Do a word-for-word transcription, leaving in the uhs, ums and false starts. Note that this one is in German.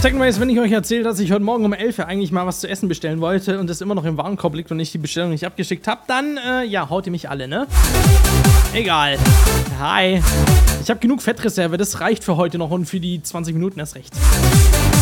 Technways, wenn ich euch erzähle, dass ich heute Morgen um elf Uhr eigentlich mal was zu essen bestellen wollte und es immer noch im Warenkorb liegt und ich die Bestellung nicht abgeschickt habe, dann, äh, ja, haut ihr mich alle, ne? Egal. Hi. Ich habe genug Fettreserve, das reicht für heute noch und für die zwanzig Minuten erst recht.